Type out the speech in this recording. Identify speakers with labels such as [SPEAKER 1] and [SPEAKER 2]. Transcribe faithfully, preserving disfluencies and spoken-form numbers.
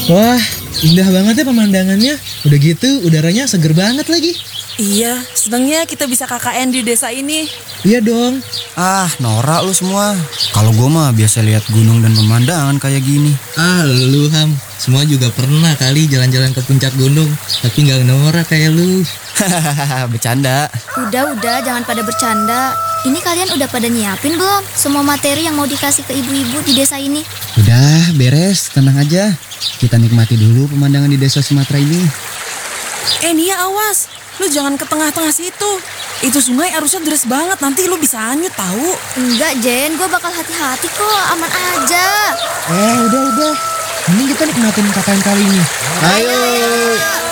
[SPEAKER 1] Wah, indah banget ya pemandangannya. Udah gitu udaranya seger banget lagi.
[SPEAKER 2] Iya, senangnya kita bisa K K N di desa ini.
[SPEAKER 1] Iya dong.
[SPEAKER 3] Ah, norak lu semua. Kalau gue mah biasa lihat gunung dan pemandangan kayak gini.
[SPEAKER 1] Ah, lu Ham, semua juga pernah kali jalan-jalan ke puncak gunung, tapi nggak norak kayak lu.
[SPEAKER 3] Hahaha, bercanda.
[SPEAKER 4] Udah-udah, jangan pada bercanda. Ini kalian udah pada nyiapin belum semua materi yang mau dikasih ke ibu-ibu di desa ini?
[SPEAKER 3] Udah, beres, tenang aja. Kita nikmati dulu pemandangan di desa Sumatera ini.
[SPEAKER 2] Eh Nia, awas. Lu jangan ke tengah-tengah situ. Itu sungai arusnya deras banget, nanti lu bisa hanyut tahu.
[SPEAKER 4] Enggak, Jen, gue bakal hati-hati kok, aman aja.
[SPEAKER 1] Eh, udah-udah. Mending kita nikmatin K K N kali ini.
[SPEAKER 3] Ayo.